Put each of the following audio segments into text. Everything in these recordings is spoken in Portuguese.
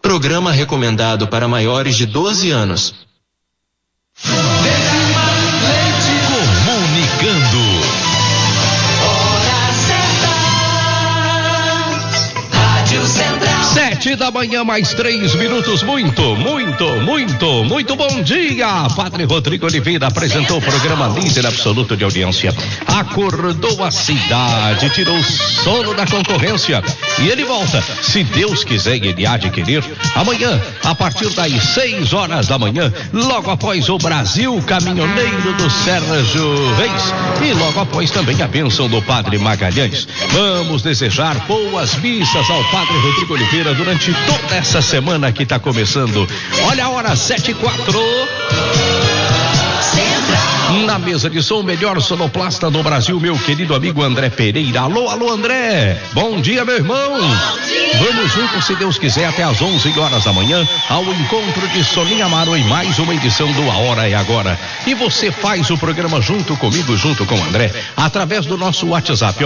Programa recomendado para maiores de 12 anos. Comunicando. 7h, mais 3 minutos. Muito bom dia. Padre Rodrigo Oliveira apresentou o programa líder absoluto de audiência. Acordou a cidade, tirou o sono da concorrência. E ele volta, se Deus quiser, ele há de querer, amanhã, a partir das 6h da manhã, logo após o Brasil Caminhoneiro do Sérgio Reis. E logo após também a bênção do Padre Magalhães. Vamos desejar boas missas ao Padre Rodrigo Oliveira durante toda essa semana que está começando. Olha a hora, 7h04. Na mesa de som, o melhor sonoplasta do Brasil, meu querido amigo André Pereira. Alô, André. Bom dia, meu irmão. Vamos juntos, se Deus quiser, até às 11h da manhã, ao encontro de Soninha Amaro em mais uma edição do A Hora é Agora. E você faz o programa junto comigo, junto com o André, através do nosso WhatsApp,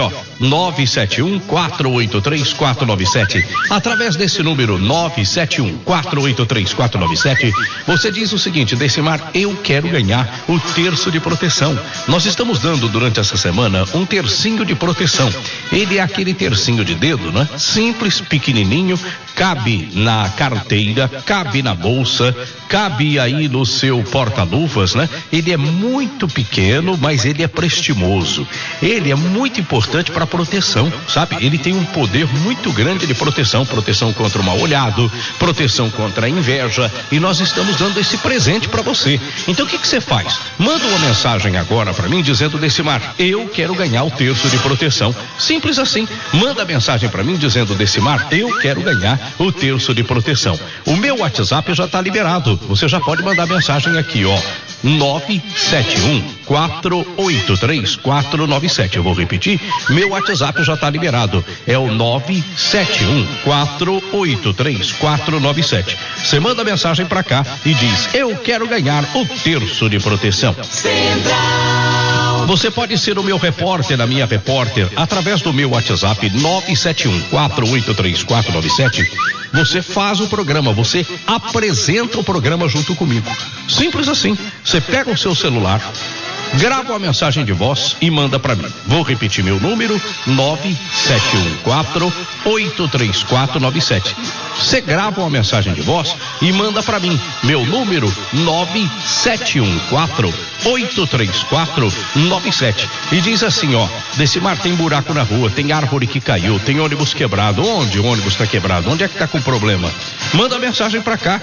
971-483-497. Através desse número, 971-483-497, você diz o seguinte: Decimar, eu quero ganhar o terço de proteção. Nós estamos dando durante essa semana um tercinho de proteção. Ele é aquele tercinho de dedo, né? Simples, pequenininho, cabe na carteira, cabe na bolsa, cabe aí no seu porta-luvas, né? Ele é muito pequeno, mas ele é prestimoso. Ele é muito importante para proteção, sabe? Ele tem um poder muito grande de proteção contra o mal-olhado, proteção contra a inveja, e nós estamos dando esse presente para você. Então o que você faz? Manda uma mensagem agora para mim dizendo: Decimar, eu quero ganhar o terço de proteção. Simples assim. Manda a mensagem para mim dizendo: Decimar, eu quero ganhar o terço de proteção. O meu WhatsApp já está liberado. Você já pode mandar mensagem aqui, 971-483-497. Eu vou repetir, meu WhatsApp já está liberado. É o 971-483-497. Você manda mensagem para cá e diz: eu quero ganhar o terço de proteção. Você pode ser o meu repórter, a minha repórter, através do meu WhatsApp 971-483-497. Você faz o programa, você apresenta o programa junto comigo. Simples assim. Você pega o seu celular, grava uma mensagem de voz e manda para mim. Vou repetir meu número: 971-483-497. Você grava uma mensagem de voz e manda para mim. Meu número: 971-483-497. E diz assim: Decimar, tem buraco na rua, tem árvore que caiu, tem ônibus quebrado. Onde o ônibus está quebrado? Onde é que está com problema? Manda mensagem para cá: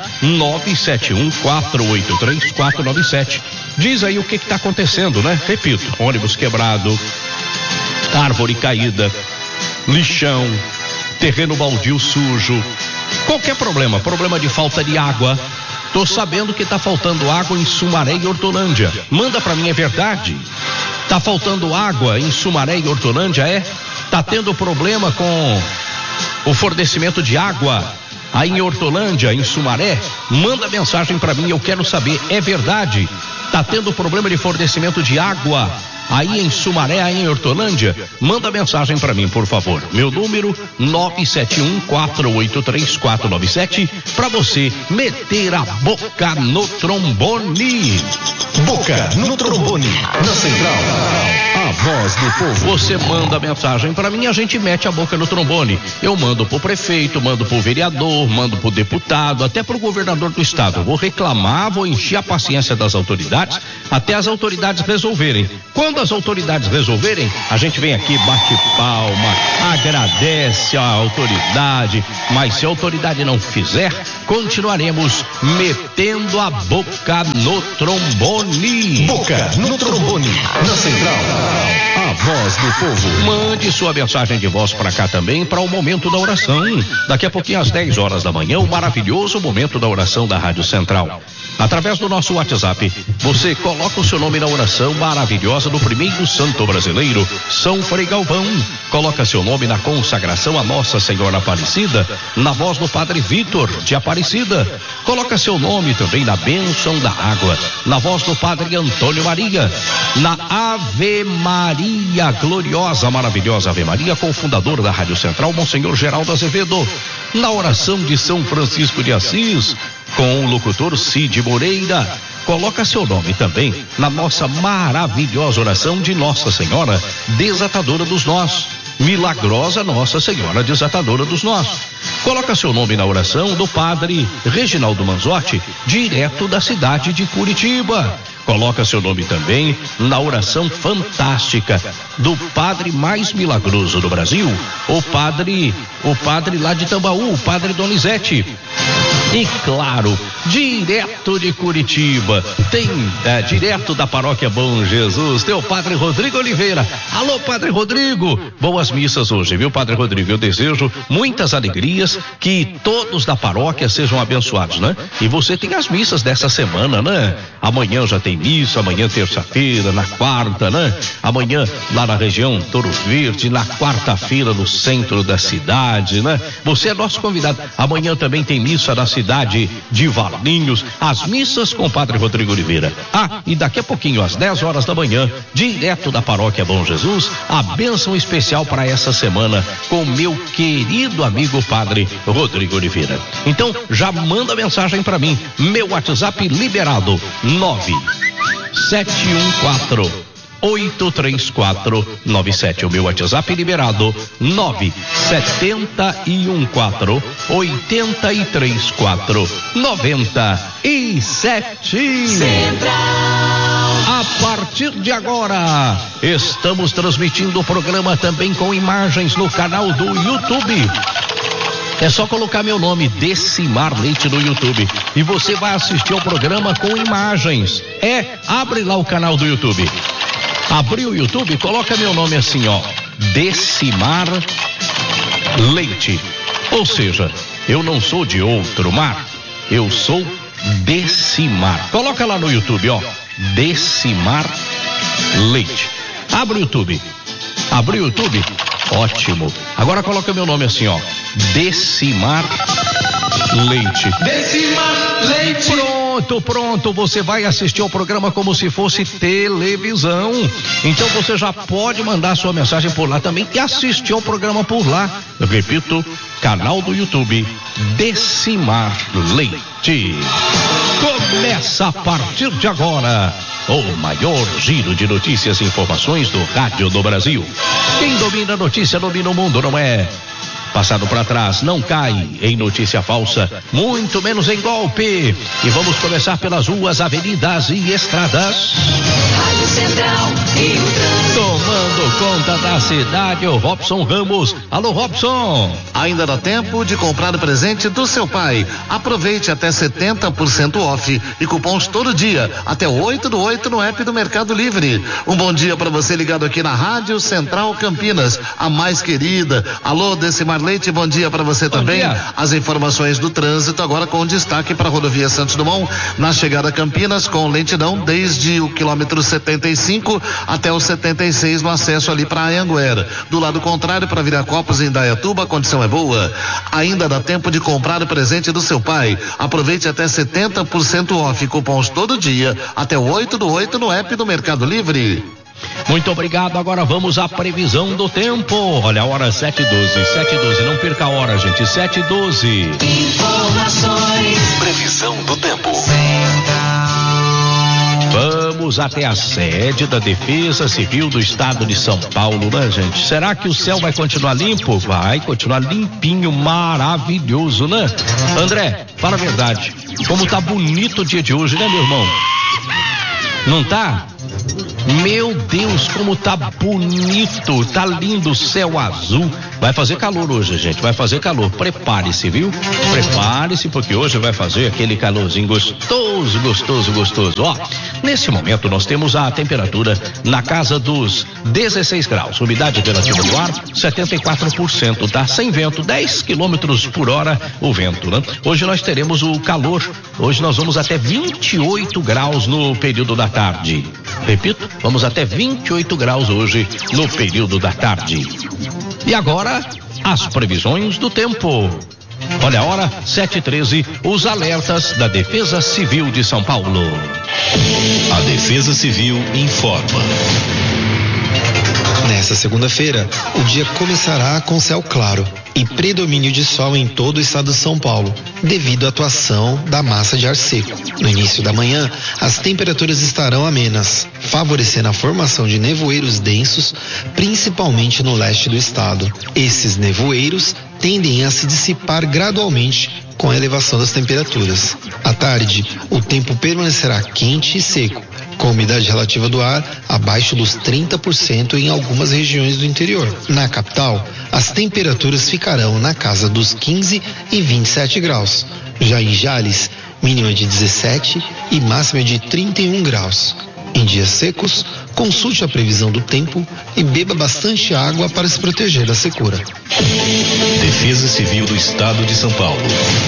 971-483-497. Diz aí o que está acontecendo, né? Repito: ônibus quebrado, árvore caída, lixão, terreno baldio sujo, qualquer problema de falta de água. Tô sabendo que tá faltando água em Sumaré e Hortolândia. Manda pra mim, é verdade? Tá faltando água em Sumaré e Hortolândia, Tá tendo problema com o fornecimento de água aí em Hortolândia, em Sumaré? Manda mensagem pra mim, eu quero saber, é verdade? Tá tendo problema de fornecimento de água aí em Sumaré, aí em Hortolândia? Manda mensagem para mim, por favor. Meu número 971-483-497, para você meter a boca no trombone. Boca no trombone, na central, a voz do povo. Você manda mensagem para mim, a gente mete a boca no trombone. Eu mando pro prefeito, mando pro vereador, mando pro deputado, até pro governador do estado. Vou reclamar, vou encher a paciência das autoridades, até as autoridades resolverem. Quando as autoridades resolverem, a gente vem aqui, bate palma, agradece a autoridade, mas se a autoridade não fizer, continuaremos metendo a boca no trombone. Boca no trombone, na central, a voz do povo. Mande sua mensagem de voz para cá também, para o momento da oração. Daqui a pouquinho, às 10h da manhã, o maravilhoso momento da oração da Rádio Central. Através do nosso WhatsApp, você coloca o seu nome na oração maravilhosa do primeiro santo brasileiro, São Frei Galvão. Coloca seu nome na consagração a Nossa Senhora Aparecida, na voz do Padre Vitor de Aparecida. Aparecida. Coloca seu nome também na bênção da água, na voz do Padre Antônio Maria, na Ave Maria, gloriosa, maravilhosa Ave Maria, com o fundador da Rádio Central, Monsenhor Geraldo Azevedo, na oração de São Francisco de Assis, com o locutor Cid Moreira. Coloca seu nome também na nossa maravilhosa oração de Nossa Senhora Desatadora dos Nós, milagrosa Nossa Senhora Desatadora dos Nós. Coloca seu nome na oração do Padre Reginaldo Manzotti, direto da cidade de Curitiba. Coloca seu nome também na oração fantástica do padre mais milagroso do Brasil, o padre lá de Tambaú, o Padre Donizete. E claro, direto de Curitiba, direto da Paróquia Bom Jesus, tem o Padre Rodrigo Oliveira. Alô, Padre Rodrigo, boas missas hoje, viu, Padre Rodrigo? Eu desejo muitas alegrias, que todos da paróquia sejam abençoados, né? E você tem as missas dessa semana, né? Amanhã já tem missa, amanhã terça-feira, na quarta, né? Amanhã lá na região Touro Verde, na quarta-feira no centro da cidade, né? Você é nosso convidado. Amanhã também tem missa na cidade de Valinhos, as missas com o Padre Rodrigo Oliveira. E daqui a pouquinho, às 10 horas da manhã, direto da Paróquia Bom Jesus, a bênção especial para essa semana com meu querido amigo Padre Rodrigo Oliveira. Então, já manda mensagem para mim, meu WhatsApp liberado, 971483497, o meu WhatsApp liberado, 971483497. A partir de agora, estamos transmitindo o programa também com imagens no canal do YouTube. É só colocar meu nome, Decimar Leite, no YouTube, e você vai assistir ao programa com imagens. Abre lá o canal do YouTube. Abriu o YouTube, coloca meu nome assim, ó, Decimar Leite. Ou seja, eu não sou de outro mar, eu sou Decimar. Coloca lá no YouTube, ó, Decimar Leite. Abre o YouTube. Abriu o YouTube? Ótimo. Agora coloca meu nome assim, ó, Decimar Leite. Decimar Leite. Pronto, você vai assistir ao programa como se fosse televisão. Então você já pode mandar sua mensagem por lá também e assistir ao programa por lá. Eu repito, canal do YouTube, Decimar Leite. Começa a partir de agora o maior giro de notícias e informações do rádio do Brasil. Quem domina a notícia domina o mundo, não é? Passado para trás, não cai em notícia falsa, muito menos em golpe. E vamos começar pelas ruas, avenidas e estradas. Rádio Central e o trânsito. Tomando conta da cidade, o Robson Ramos. Alô, Robson. Ainda dá tempo de comprar o presente do seu pai. Aproveite até 70% off e cupons todo dia, até 8/8 no app do Mercado Livre. Um bom dia para você ligado aqui na Rádio Central Campinas, a mais querida. Alô, Decimar Leite, bom dia para você também. As informações do trânsito agora com destaque para a rodovia Santos Dumont, na chegada a Campinas, com lentidão desde o quilômetro 75 até o 76 no acesso ali para Anhanguera. Do lado contrário, para Viracopos e Indaiatuba, a condição é boa. Ainda dá tempo de comprar o presente do seu pai. Aproveite até 70% off, cupons todo dia, até 8/8 no app do Mercado Livre. Muito obrigado, agora vamos à previsão do tempo. Olha a hora, 7:12, não perca a hora, gente, 7:12. Informações, previsão do tempo. Vamos até a sede da Defesa Civil do Estado de São Paulo, né, gente? Será que o céu vai continuar limpo? Vai continuar limpinho, maravilhoso, né? André, fala a verdade, como tá bonito o dia de hoje, né, meu irmão? Não tá? Meu Deus, como tá bonito, tá lindo o céu azul. Vai fazer calor hoje, gente, vai fazer calor. Prepare-se, viu? Prepare-se, porque hoje vai fazer aquele calorzinho gostoso. Ó, nesse momento nós temos a temperatura na casa dos 16 graus. Umidade relativa do ar, 74%, tá? Sem vento, 10 quilômetros por hora o vento, né? Hoje nós teremos o calor. Hoje nós vamos até 28 graus no período da tarde. Repito, vamos até 28 graus hoje no período da tarde. E agora, as previsões do tempo. Olha a hora, 7h13, os alertas da Defesa Civil de São Paulo. A Defesa Civil informa. Nesta segunda-feira, o dia começará com céu claro e predomínio de sol em todo o estado de São Paulo, devido à atuação da massa de ar seco. No início da manhã, as temperaturas estarão amenas, favorecendo a formação de nevoeiros densos, principalmente no leste do estado. Esses nevoeiros tendem a se dissipar gradualmente com a elevação das temperaturas. À tarde, o tempo permanecerá quente e seco, com a umidade relativa do ar abaixo dos 30% em algumas regiões do interior. Na capital, as temperaturas ficarão na casa dos 15 e 27 graus. Já em Jales, mínima de 17 e máxima de 31 graus. Em dias secos, consulte a previsão do tempo e beba bastante água para se proteger da secura. Defesa Civil do Estado de São Paulo.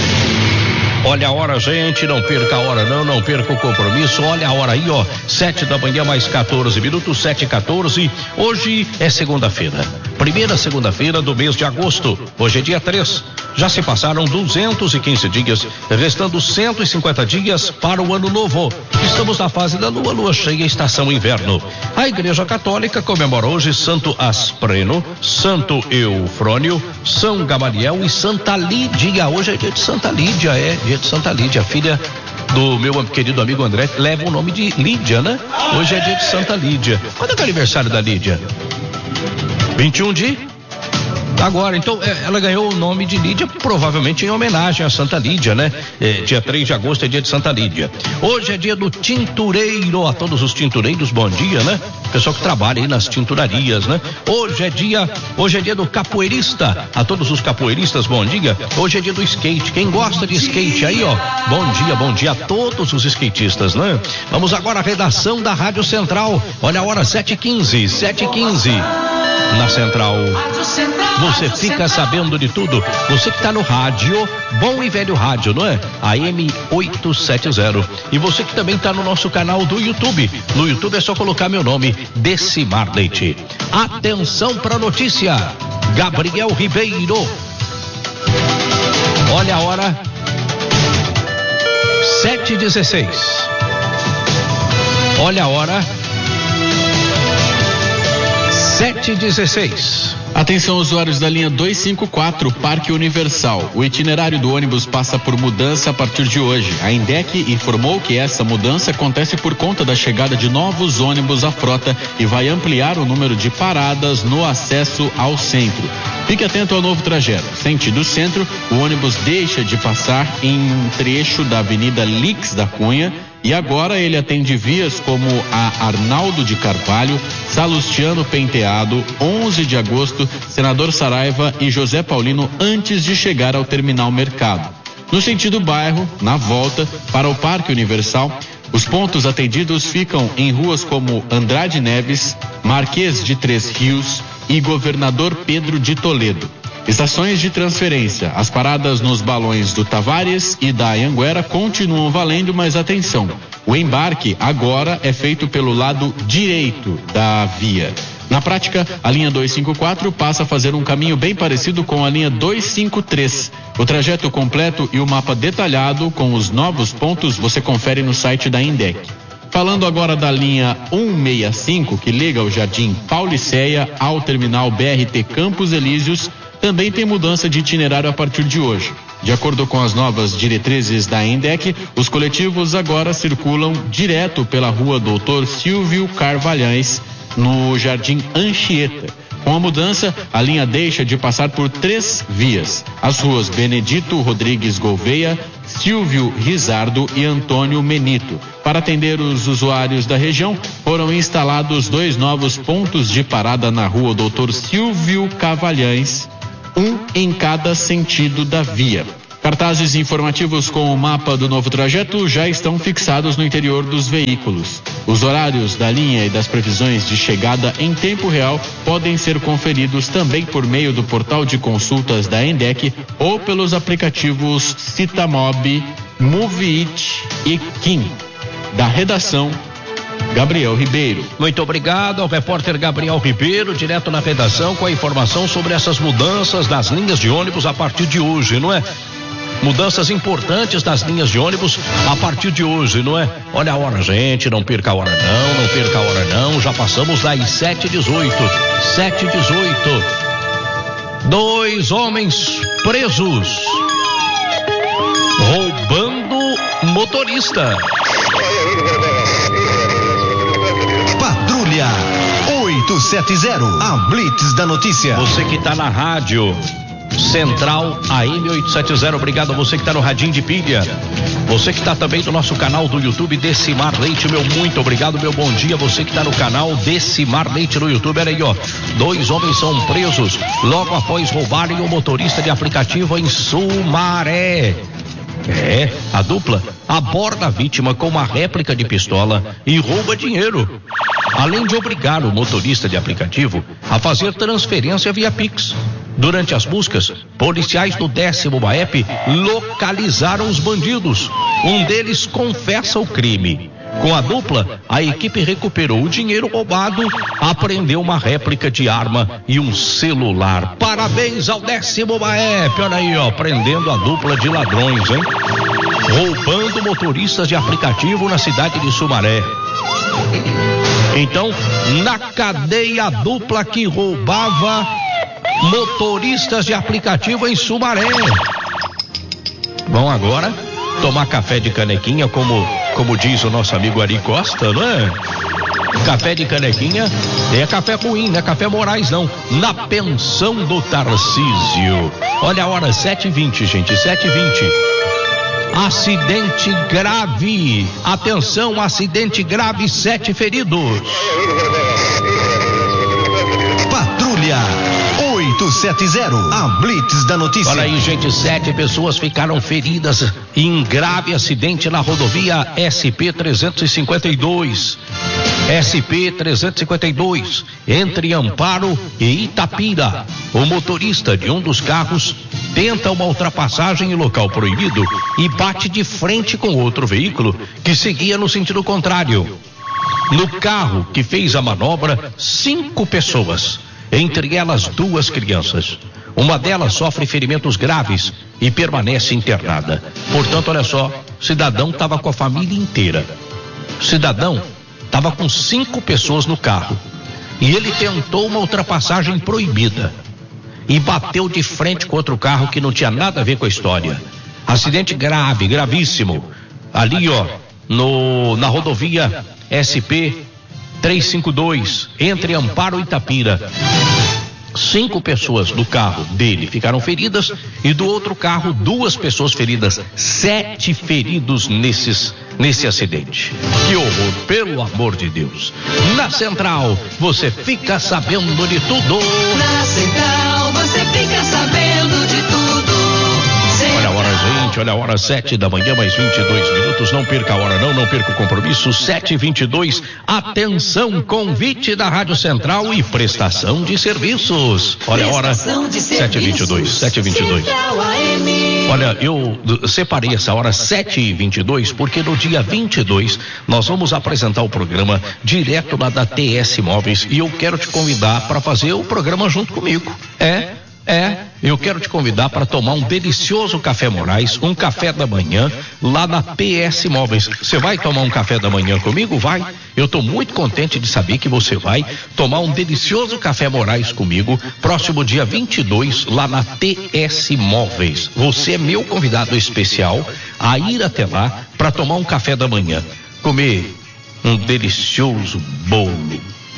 Olha a hora, gente, não perca a hora não perca o compromisso. Olha a hora aí, ó, 7 da manhã mais 14 minutos, 7h14. Hoje é segunda-feira, primeira segunda-feira do mês de agosto. Hoje é dia 3. Já se passaram 215 dias, restando 150 dias para o ano novo. Estamos na fase da lua cheia, estação inverno. A Igreja Católica comemora hoje Santo Aspreno, Santo Eufrônio, São Gamaliel e Santa Lídia. Hoje é dia de Santa Lídia, dia de Santa Lídia, filha do meu querido amigo André, leva o nome de Lídia, né? Hoje é dia de Santa Lídia. Quando é que é o aniversário da Lídia? 21 de... Agora, então, ela ganhou o nome de Lídia, provavelmente em homenagem a Santa Lídia, né? Dia 3 de agosto é dia de Santa Lídia. Hoje é dia do tintureiro, a todos os tintureiros, bom dia, né? Pessoal que trabalha aí nas tinturarias, né? Hoje é dia do capoeirista, a todos os capoeiristas, bom dia. Hoje é dia do skate, quem gosta de skate aí, ó, bom dia a todos os skatistas, né? Vamos agora à redação da Rádio Central, olha a hora, 7h15. Na Central, você fica sabendo de tudo. Você que está no rádio, bom e velho rádio, não é? AM 870. E você que também está no nosso canal do YouTube. No YouTube é só colocar meu nome, Decimar Leite. Atenção para a notícia, Gabriel Ribeiro. Olha a hora, 7h16. Olha a hora, 7h16. Atenção, usuários da linha 254, Parque Universal. O itinerário do ônibus passa por mudança a partir de hoje. A INDEC informou que essa mudança acontece por conta da chegada de novos ônibus à frota e vai ampliar o número de paradas no acesso ao centro. Fique atento ao novo trajeto. Sentido centro, o ônibus deixa de passar em um trecho da Avenida Lix da Cunha e agora ele atende vias como a Arnaldo de Carvalho, Salustiano Penteado, 11 de agosto, Senador Saraiva e José Paulino antes de chegar ao Terminal Mercado. No sentido bairro, na volta, para o Parque Universal, os pontos atendidos ficam em ruas como Andrade Neves, Marquês de Três Rios e Governador Pedro de Toledo. Estações de transferência. As paradas nos balões do Tavares e da Anhanguera continuam valendo, mas atenção, o embarque agora é feito pelo lado direito da via. Na prática, a linha 254 passa a fazer um caminho bem parecido com a linha 253. O trajeto completo e o mapa detalhado com os novos pontos você confere no site da INDEC. Falando agora da linha 165, que liga o Jardim Pauliceia ao terminal BRT Campos Elíseos, também tem mudança de itinerário a partir de hoje. De acordo com as novas diretrizes da INDEC, os coletivos agora circulam direto pela rua Doutor Silvio Carvalhais, no Jardim Anchieta. Com a mudança, a linha deixa de passar por 3 vias: as ruas Benedito Rodrigues Gouveia, Silvio Rizardo e Antônio Menito. Para atender os usuários da região, foram instalados 2 novos pontos de parada na rua Doutor Silvio Carvalhais, um em cada sentido da via. Cartazes informativos com o mapa do novo trajeto já estão fixados no interior dos veículos. Os horários da linha e das previsões de chegada em tempo real podem ser conferidos também por meio do portal de consultas da INDEC ou pelos aplicativos Citamob, Moviit e Kim. Da redação, Gabriel Ribeiro. Muito obrigado ao repórter Gabriel Ribeiro, direto na redação, com a informação sobre essas mudanças das linhas de ônibus a partir de hoje, não é? Mudanças importantes nas linhas de ônibus a partir de hoje, não é? Olha a hora, gente, não perca a hora não perca a hora não, já passamos das 7h18. 7h18. 2 homens presos roubando motorista. Patrulha 870, a Blitz da Notícia. Você que está na rádio Central AM 870, obrigado a você que está no radinho de pilha. Você que está também no nosso canal do YouTube, Decimar Leite, meu muito obrigado, meu bom dia. Você que está no canal Decimar Leite no YouTube, olha aí, ó. 2 homens são presos logo após roubarem um motorista de aplicativo em Sumaré. A dupla aborda a vítima com uma réplica de pistola e rouba dinheiro, além de obrigar o motorista de aplicativo a fazer transferência via Pix. Durante as buscas, policiais do 10º BAEP localizaram os bandidos. Um deles confessa o crime. Com a dupla, a equipe recuperou o dinheiro roubado, apreendeu uma réplica de arma e um celular. Parabéns ao 10º BAEP, olha aí, ó, prendendo a dupla de ladrões, hein? Roubando motoristas de aplicativo na cidade de Sumaré. Então, na cadeia, a dupla que roubava motoristas de aplicativo em Sumaré. Vão agora tomar café de canequinha, como diz o nosso amigo Ari Costa, não é? Café de canequinha é café ruim, não é café Moraes não, na pensão do Tarcísio. Olha a hora, 7h20, gente, 7h20. Acidente grave, atenção, acidente grave, 7 feridos. Patrulha 870, a Blitz da Notícia. Olha aí, gente, 7 pessoas ficaram feridas em grave acidente na rodovia SP-352. SP-352, entre Amparo e Itapira. O motorista de um dos carros tenta uma ultrapassagem em local proibido e bate de frente com outro veículo que seguia no sentido contrário. No carro que fez a manobra, 5 pessoas, entre elas 2 crianças. Uma delas sofre ferimentos graves e permanece internada. Portanto, olha só, o cidadão estava com a família inteira. O cidadão estava com 5 pessoas no carro e ele tentou uma ultrapassagem proibida e bateu de frente com outro carro que não tinha nada a ver com a história. Acidente grave, gravíssimo, ali, ó, na rodovia SP-352, entre Amparo e Itapira. 5 pessoas do carro dele ficaram feridas e do outro carro 2 pessoas feridas. 7 feridos nesse acidente. Que horror, pelo amor de Deus. Na Central, você fica sabendo de tudo. Na Central, você fica sabendo de tudo. Olha a hora, gente, olha a hora, 7 da manhã, mais 22 minutos. Não perca a hora não perca o compromisso. 7h22. Atenção, convite da Rádio Central e prestação de serviços. Olha a hora, 7h22, 7h22. Olha, eu separei essa hora 7h22 porque no dia 22 nós vamos apresentar o programa direto lá da TS Móveis e eu quero te convidar para fazer o programa junto comigo. Eu quero te convidar para tomar um delicioso café Moraes, um café da manhã lá na PS Móveis. Você vai tomar um café da manhã comigo? Vai. Eu estou muito contente de saber que você vai tomar um delicioso café Moraes comigo, próximo dia 22, lá na TS Móveis. Você é meu convidado especial a ir até lá para tomar um café da manhã, comer um delicioso bolo,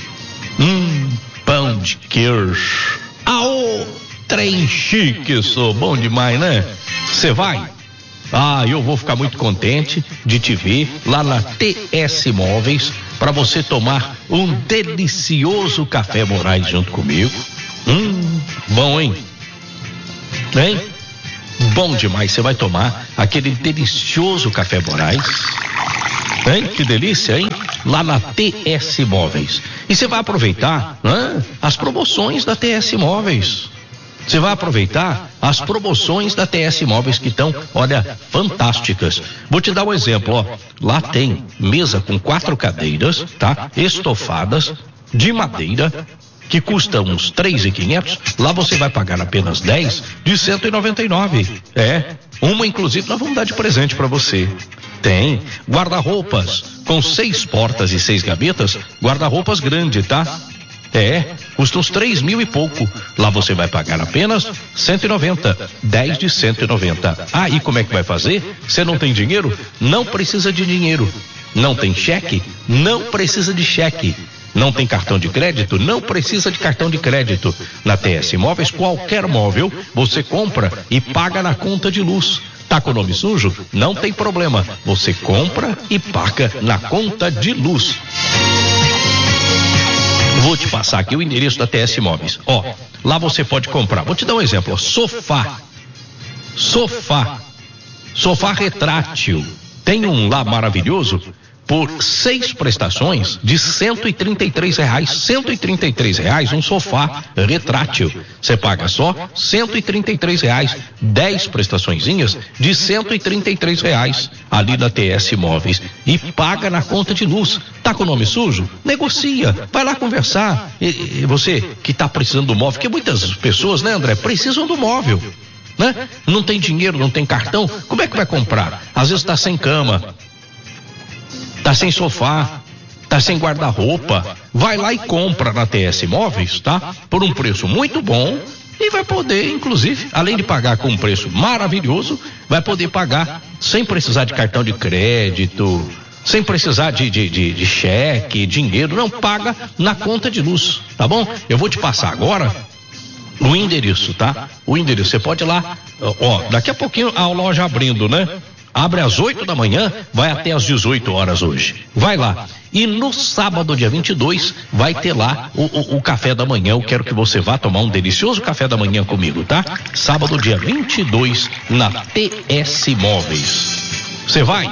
pão de queijo. Trem chique, sou bom demais, né? Você vai? Eu vou ficar muito contente de te ver lá na TS Móveis para você tomar um delicioso café Moraes junto comigo. Bom, hein? Bom demais, você vai tomar aquele delicioso café Moraes. Que delícia, hein? Lá na TS Móveis. E você vai aproveitar as promoções da TS Móveis. Você vai aproveitar as promoções da TS Móveis que estão, olha, fantásticas. Vou te dar um exemplo, ó. Lá tem mesa com 4 cadeiras, tá? Estofadas, de madeira, que custa uns 3.500. Lá você vai pagar apenas 10 de 199. Uma inclusive nós vamos dar de presente para você. Tem guarda-roupas com 6 portas e 6 gavetas, guarda-roupas grande, tá? Custa uns 3.000 e pouco. Lá você vai pagar apenas 190, 10 de 190. E como é que vai fazer? Você não tem dinheiro? Não precisa de dinheiro. Não tem cheque? Não precisa de cheque. Não tem cartão de crédito? Não precisa de cartão de crédito. Na TS Móveis, qualquer móvel você compra e paga na conta de luz. Tá com o nome sujo? Não tem problema. Você compra e paga na conta de luz. Vou te passar aqui o endereço da TS Móveis. Lá você pode comprar. Vou te dar um exemplo. Sofá retrátil. Tem um lá maravilhoso por 6 prestações de R$133. R$133 um sofá retrátil. Você paga só R$133. 10 prestaçõezinhas de R$133 ali na TS Móveis e paga na conta de luz. Tá com o nome sujo? Negocia, vai lá conversar. E você que tá precisando do móvel, porque muitas pessoas, né, André, precisam do móvel, né? Não tem dinheiro, não tem cartão, como é que vai comprar? Às vezes tá sem cama, tá sem sofá, tá sem guarda-roupa. Vai lá e compra na TS Móveis, tá? Por um preço muito bom e vai poder, inclusive, além de pagar com um preço maravilhoso, vai poder pagar sem precisar de cartão de crédito, sem precisar de cheque, dinheiro. Não, paga na conta de luz, tá bom? Eu vou te passar agora o endereço, tá? O endereço, você pode ir lá, daqui a pouquinho a loja abrindo, né? Abre às 8 da manhã, vai até às 18 horas hoje. Vai lá. E no sábado, dia 22, vai ter lá o café da manhã. Eu quero que você vá tomar um delicioso café da manhã comigo, tá? Sábado, dia 22, na TS Móveis. Você vai?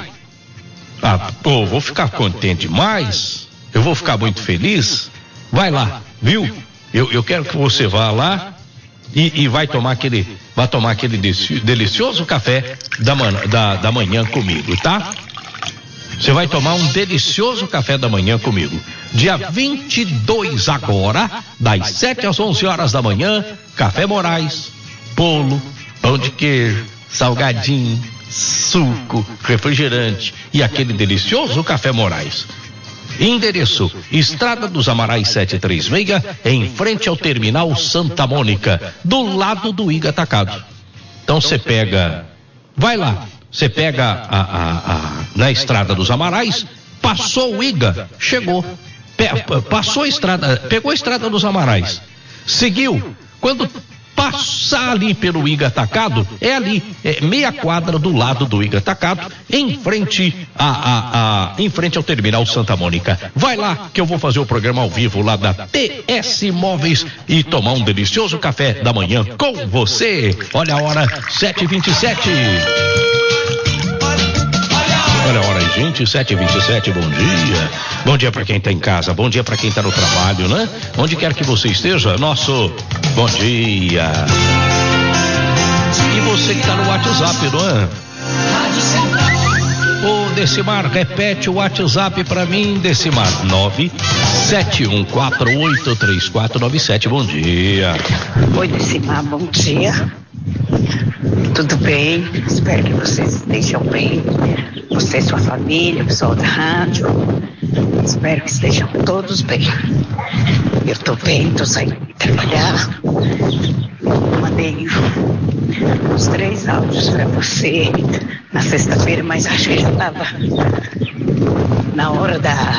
Vou ficar contente demais. Eu vou ficar muito feliz. Vai lá, viu? Eu quero que você vá lá e vai tomar aquele delicioso café da manhã comigo, tá? Você vai tomar um delicioso café da manhã comigo. Dia 22 agora, das 7 às 11 horas da manhã, Café Moraes, bolo, pão de queijo, salgadinho, suco, refrigerante e aquele delicioso Café Moraes. Endereço: Estrada dos Amarais 736, em frente ao Terminal Santa Mônica, do lado do IGA Atacado. Então você pega, vai lá, você pega na Estrada dos Amarais, passou o IGA, chegou, passou a estrada, pegou a Estrada dos Amarais, seguiu, quando passar ali pelo IGA Atacado, é ali, meia quadra do lado do IGA Atacado, em frente em frente ao Terminal Santa Mônica. Vai lá que eu vou fazer o programa ao vivo lá da TS Móveis e tomar um delicioso café da manhã com você. Olha a hora, 7h27. Olha a hora aí, gente, 7h27, bom dia. Bom dia pra quem tá em casa, bom dia pra quem tá no trabalho, né? Onde quer que você esteja, nosso bom dia. E você que tá no WhatsApp, não é? Ô, Decimar, repete o WhatsApp pra mim, Decimar, 971483497, bom dia. Oi, Decimar, bom dia. Tudo bem? Espero que vocês estejam bem. Você e sua família, o pessoal da rádio. Espero que estejam todos bem. Eu tô bem, tô saindo de trabalhar. Mandei uns 3 áudios pra você na sexta-feira, mas acho que já tava na hora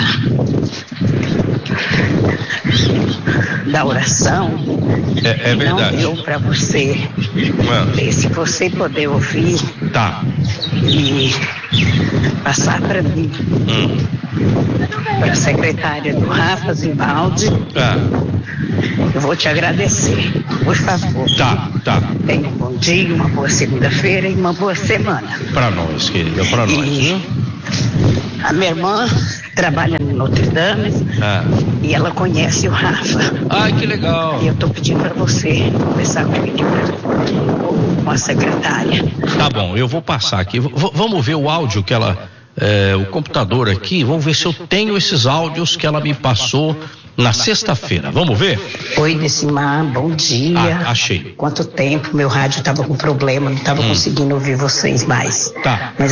da oração. É verdade. Não deu pra você. Se você puder ouvir. Tá. E passar para mim. Para a secretária do Rafa Zimbaldi. Eu vou te agradecer, por favor. Tá. Tenha um bom dia, uma boa segunda-feira e uma boa semana. Para nós, querida, para nós. A minha irmã trabalha Notre Dame. E ela conhece o Rafa. Ai, que legal. E eu tô pedindo para você conversar com ele, com a secretária. Tá bom, eu vou passar aqui. Vamos ver o áudio que ela, o computador aqui, vamos ver se eu tenho esses áudios que ela me passou na sexta-feira. Vamos ver? Oi, Decimar, bom dia. Achei. Quanto tempo, meu rádio estava com problema, não estava conseguindo ouvir vocês mais. Tá. Mas